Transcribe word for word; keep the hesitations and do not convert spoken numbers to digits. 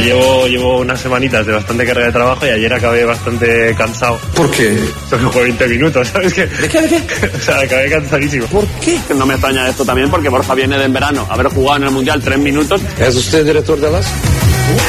llevo, llevo unas semanitas de bastante carga de trabajo y ayer acabé bastante cansado. ¿Por qué? Solo jugué veinte minutos, ¿sabes qué? ¿De qué? ¿De qué? O sea, acabé cansadísimo. ¿Por qué? No me extraña esto también porque Borja viene de en verano, haber jugado en el Mundial tres minutos. ¿Es usted director de las?